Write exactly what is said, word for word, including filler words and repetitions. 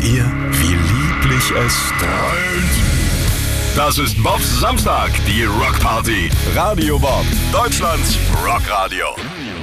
ihr, wie lieblich es dröhnt? Das ist Bobs Samstag, die Rockparty. Radio Bob, Deutschlands Rockradio.